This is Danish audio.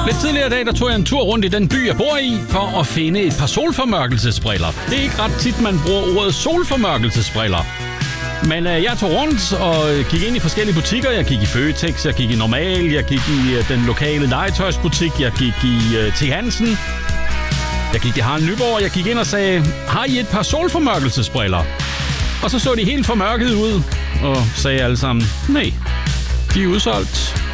Lidt tidligere i dag, der tog jeg en tur rundt i den by, jeg bor i, for at finde et par solformørkelsesbriller. Det er ikke ret tit, man bruger ordet solformørkelsesbriller. Men jeg tog rundt og gik ind i forskellige butikker. Jeg gik i Føtex, jeg gik i Normal, jeg gik i den lokale legetøjsbutik, jeg gik i T. Hansen. Jeg gik i Harald Nyborg, jeg gik ind og sagde, har I et par solformørkelsesbriller? Og så de helt formørket ud og sagde alle sammen, nej, de er udsolgt.